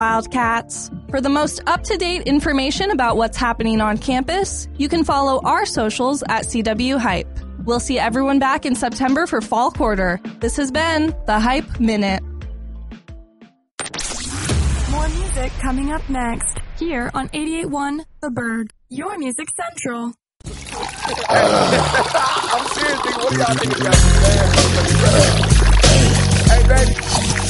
Wildcats. For the most up-to-date information about what's happening on campus, you can follow our socials at CW Hype. We'll see everyone back in September for fall quarter. This has been the Hype Minute. More music coming up next, here on 88.1 The Bird, your music central. I'm serious, nigga. What do y'all think about this, man? Hey, baby.